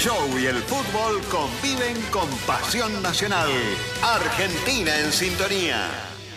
show y el fútbol conviven con pasión nacional. Argentina en sintonía.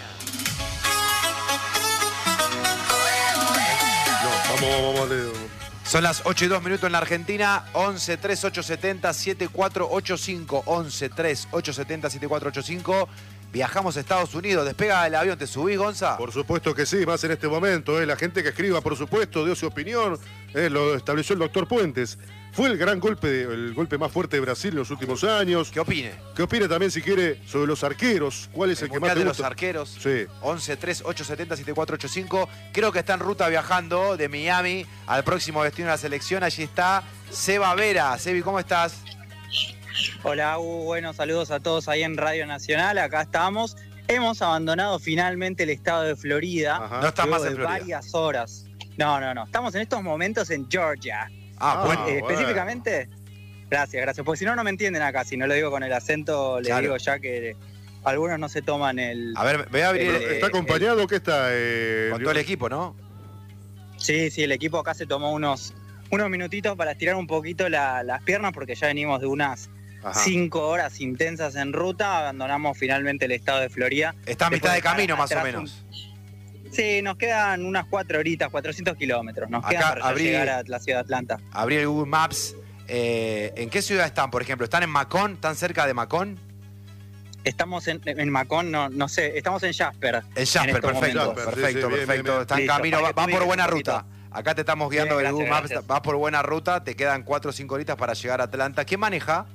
Vamos, Leo. Son las 8:02 en la Argentina. 11 3 870 7485. 11 3 870 7485. Viajamos a Estados Unidos. Despega el avión. ¿Te subís, Gonza? Por supuesto que sí, más en este momento. La gente que escriba, por supuesto, dio su opinión. Lo estableció el doctor Puentes. Fue el gran golpe, el golpe más fuerte de Brasil en los últimos años. ¿Qué opine? ¿Qué opine también, si quiere, sobre los arqueros? ¿Cuál es el que más te de gusta? Los arqueros. Sí. 11 3 870 7485. Creo que está en ruta viajando de Miami al próximo destino de la selección. Allí está Seba Vera. Sebi, ¿cómo estás? Hola, buenos saludos a todos ahí en Radio Nacional. Acá estamos. Hemos abandonado finalmente el estado de Florida. Ajá. No estás más en de Florida. varias horas. No. Estamos en estos momentos en Georgia. Bueno. Específicamente, gracias. Porque si no, no me entienden acá. Si no lo digo con el acento, les digo ya que algunos no se toman el... A ver, voy a abrir... ¿Está acompañado o qué está? con todo el equipo, ¿no? Sí, el equipo acá se tomó unos minutitos para estirar un poquito las piernas porque ya venimos de unas 5 horas intensas en ruta. Abandonamos finalmente el estado de Florida. Está a mitad de camino, más o menos. Sí, nos quedan unas 4 horitas, 400 kilómetros. Nos Acá quedan para llegar a la ciudad de Atlanta. Abrí el Google Maps. ¿En qué ciudad están, por ejemplo? ¿Están en Macón? ¿Están cerca de Macón? Estamos en Macón, no sé, estamos en Jasper. En Jasper, perfecto. Perfecto. Perfecto. Está en Listo, camino, para que va tú por digas buena un poquito. ruta. Acá te estamos guiando Bien, del Google Maps. gracias. Vas por buena ruta, te quedan 4 o 5 horitas para llegar a Atlanta. ¿Quién maneja?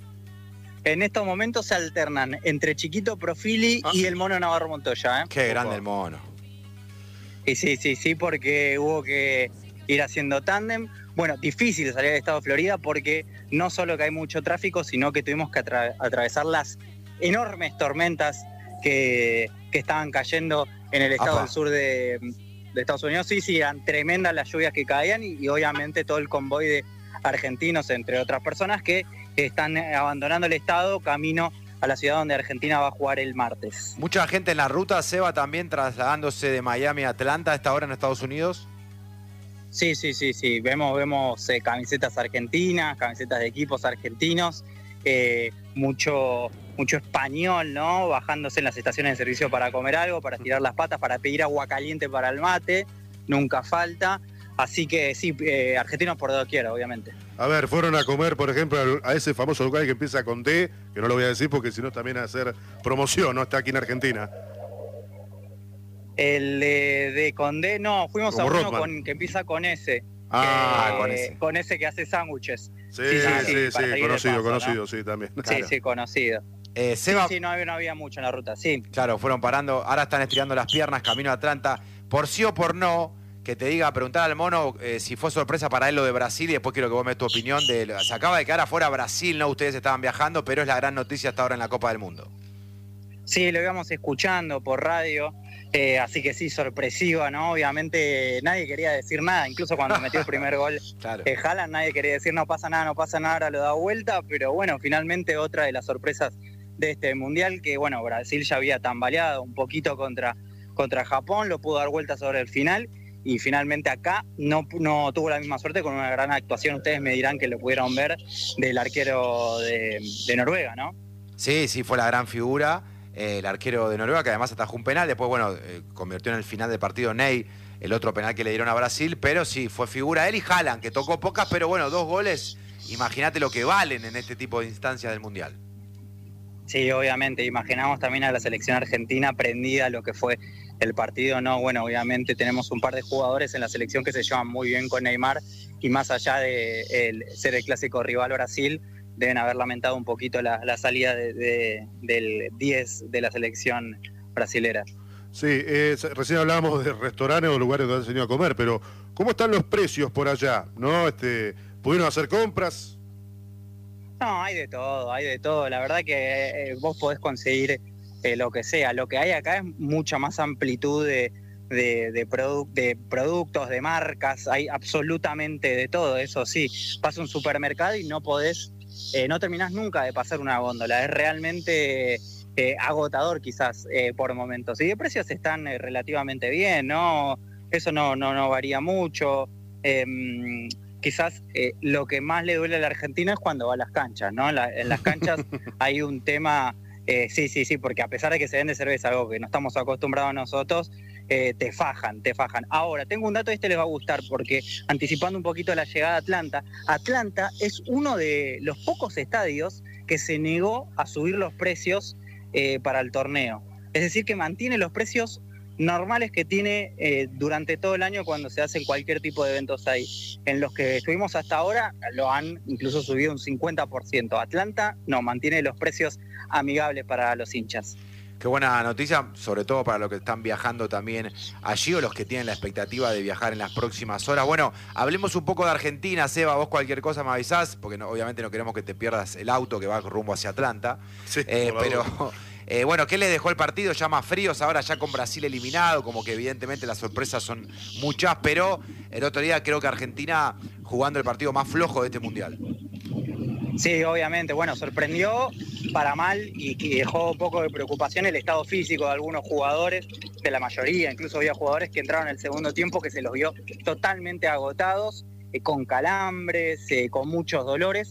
En estos momentos se alternan entre Chiquito Profili y el Mono Navarro Montoya. Qué grande el mono. Y sí, porque hubo que ir haciendo tándem. Bueno, difícil salir del estado de Florida porque no solo que hay mucho tráfico, sino que tuvimos que atravesar las enormes tormentas que estaban cayendo en el estado del sur de Estados Unidos. Sí, eran tremendas las lluvias que caían y obviamente todo el convoy de argentinos, entre otras personas, que están abandonando el estado camino a la ciudad donde Argentina va a jugar el martes. Mucha gente en la ruta, Seba, también trasladándose de Miami a Atlanta a esta hora en Estados Unidos. Sí. Vemos camisetas argentinas, camisetas de equipos argentinos, mucho español, ¿no? Bajándose en las estaciones de servicio para comer algo, para estirar las patas, para pedir agua caliente para el mate, nunca falta. Así que sí, argentinos por doquier, obviamente. A ver, fueron a comer, por ejemplo, a ese famoso lugar que empieza con D, que no lo voy a decir porque si no también a hacer promoción, ¿no? Está aquí en Argentina. El de Condé, no, fuimos Como a uno Rothman. que empieza con S. Con ese. Con ese que hace sándwiches. Sí, para salir del paso, conocido, ¿no? sí, también. Claro. Sí, conocido. Seba, Sí, no había mucho en la ruta, sí. claro, fueron parando, ahora están estirando las piernas, camino a Atlanta. Por sí o por no, que te diga, preguntar al mono si fue sorpresa para él lo de Brasil y después quiero que vos me des tu opinión. Se acaba de quedar afuera Brasil, ¿no? Ustedes estaban viajando, pero es la gran noticia hasta ahora en la Copa del Mundo. Sí, lo íbamos escuchando por radio, así que sí, sorpresiva, ¿no? Obviamente nadie quería decir nada, incluso cuando metió el primer gol Claro. Haaland, nadie quería decir no pasa nada, ahora lo da vuelta, pero bueno, finalmente otra de las sorpresas de este Mundial, que bueno, Brasil ya había tambaleado un poquito contra Japón, lo pudo dar vuelta sobre el final, y finalmente acá no tuvo la misma suerte con una gran actuación, ustedes me dirán que lo pudieron ver, del arquero de Noruega, ¿no? Sí, fue la gran figura. El arquero de Noruega, que además atajó un penal, después, bueno, convirtió en el final del partido Ney, el otro penal que le dieron a Brasil, pero sí, fue figura él y Haaland, que tocó pocas, pero bueno, 2 goles, imagínate lo que valen en este tipo de instancias del Mundial. Sí, obviamente, imaginamos también a la selección argentina prendida a lo que fue el partido, ¿no? Bueno, obviamente tenemos un par de jugadores en la selección que se llevan muy bien con Neymar, y más allá de ser el clásico rival Brasil, deben haber lamentado un poquito la salida del 10 de la selección brasilera. Sí, recién hablábamos de restaurantes o lugares donde han venido a comer, pero ¿cómo están los precios por allá? ¿No? ¿Pudieron hacer compras? No, hay de todo. La verdad que vos podés conseguir lo que sea. Lo que hay acá es mucha más amplitud de productos, de marcas. Hay absolutamente de todo, eso sí. Vas a un supermercado y no terminás nunca de pasar una góndola. Es realmente agotador quizás por momentos. Y de precios están relativamente bien, ¿no? Eso no varía mucho. quizás lo que más le duele a la Argentina es cuando va a las canchas, ¿no? En las canchas hay un tema, sí, porque a pesar de que se vende cerveza, algo que no estamos acostumbrados nosotros, te fajan. Ahora, tengo un dato, este les va a gustar, porque anticipando un poquito la llegada a Atlanta, Atlanta es uno de los pocos estadios que se negó a subir los precios para el torneo. Es decir, que mantiene los precios normales que tiene durante todo el año cuando se hacen cualquier tipo de eventos ahí. En los que estuvimos hasta ahora lo han incluso subido un 50%. Atlanta no, mantiene los precios amigables para los hinchas. Qué buena noticia, sobre todo para los que están viajando también allí o los que tienen la expectativa de viajar en las próximas horas. Bueno, hablemos un poco de Argentina, Seba, vos cualquier cosa me avisás, porque obviamente no queremos que te pierdas el auto que va rumbo hacia Atlanta. Sí, pero... bueno, ¿qué les dejó el partido? Ya más fríos, ahora ya con Brasil eliminado, como que evidentemente las sorpresas son muchas, pero el otro día creo que Argentina jugando el partido más flojo de este Mundial. Sí, obviamente, bueno, sorprendió para mal y dejó un poco de preocupación el estado físico de algunos jugadores, de la mayoría, incluso había jugadores que entraron en el segundo tiempo que se los vio totalmente agotados, con calambres, con muchos dolores.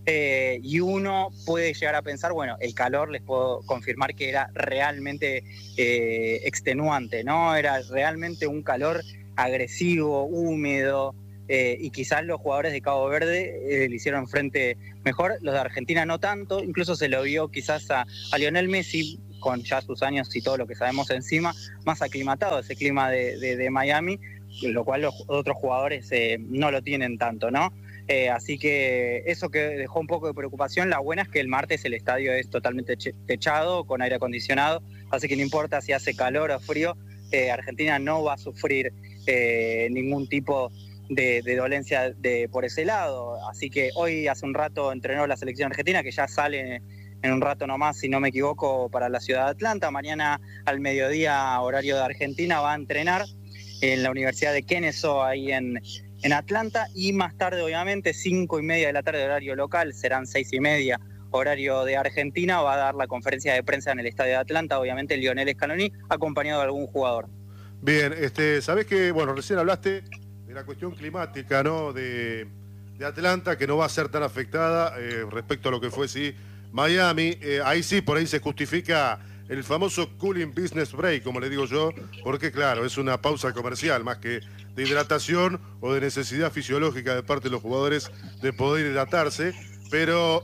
Y uno puede llegar a pensar, bueno, el calor les puedo confirmar que era realmente extenuante, ¿no? Era realmente un calor agresivo, húmedo, y quizás los jugadores de Cabo Verde le hicieron frente mejor, los de Argentina no tanto, incluso se lo vio quizás a Lionel Messi, con ya sus años y todo lo que sabemos encima, más aclimatado a ese clima de Miami, lo cual los otros jugadores no lo tienen tanto, ¿no? Así que eso que dejó un poco de preocupación. La buena es que el martes el estadio es totalmente techado, con aire acondicionado, así que no importa si hace calor o frío, Argentina no va a sufrir ningún tipo de dolencia por ese lado. Así que hoy hace un rato entrenó la selección argentina, que ya sale en un rato nomás, si no me equivoco, para la ciudad de Atlanta. Mañana al mediodía, horario de Argentina, va a entrenar en la Universidad de Kennesaw, ahí en Atlanta, y más tarde, obviamente, 5:30 de la tarde, horario local, serán 6:30 horario de Argentina, va a dar la conferencia de prensa en el estadio de Atlanta, obviamente Lionel Scaloni, acompañado de algún jugador. Bien, sabés que, bueno, recién hablaste de la cuestión climática, ¿no? De Atlanta, que no va a ser tan afectada respecto a lo que fue, sí, Miami. Ahí sí, por ahí se justifica el famoso cooling business break, como le digo yo, porque claro, es una pausa comercial, más que de hidratación o de necesidad fisiológica de parte de los jugadores de poder hidratarse. Pero,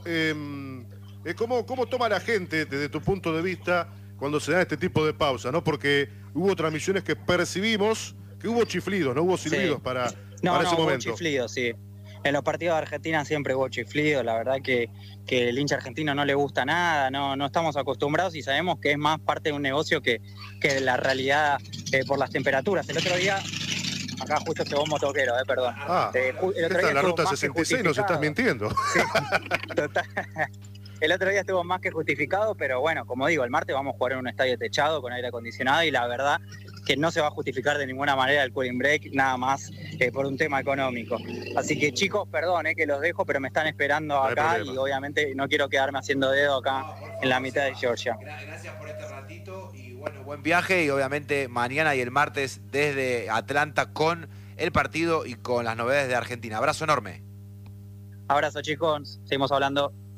¿cómo toma la gente, desde tu punto de vista, cuando se da este tipo de pausa, ¿no? Porque hubo transmisiones que percibimos que hubo chiflidos, no hubo silbidos, sí, para ese momento. Hubo chiflidos, sí. En los partidos de Argentina siempre hubo chiflidos, la verdad que el hincha argentino no le gusta nada, no estamos acostumbrados y sabemos que es más parte de un negocio que de la realidad por las temperaturas. El otro día, acá justo llegó un motoquero, perdón. El otro día en la ruta 66 nos estás mintiendo. Sí, total. El otro día estuvo más que justificado, pero bueno, como digo, el martes vamos a jugar en un estadio techado con aire acondicionado y la verdad que no se va a justificar de ninguna manera el cooling break, nada más por un tema económico. Así que chicos, perdón que los dejo, pero me están esperando acá y obviamente no quiero quedarme haciendo dedo acá en la mitad de Georgia. Gracias por este ratito y bueno, buen viaje y obviamente mañana y el martes desde Atlanta con el partido y con las novedades de Argentina. Abrazo enorme. Abrazo chicos, seguimos hablando.